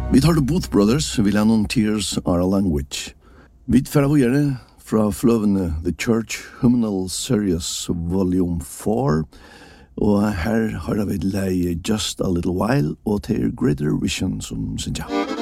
Vi tar The Booth Brothers, vi lennom Tears Are a Language. Vi tverra vågjere fra fløvende The Church Hymnal Series Volume 4, og her har vi leie Just a Little While, og til Greater Vision som synes jeg.